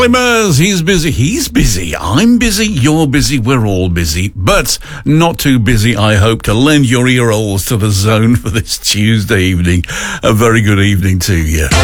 Charlie Murs, he's busy, I'm busy, you're busy, we're all busy, but not too busy, I hope, to lend your ear holes to the Zone for this Tuesday evening. A very good evening to you.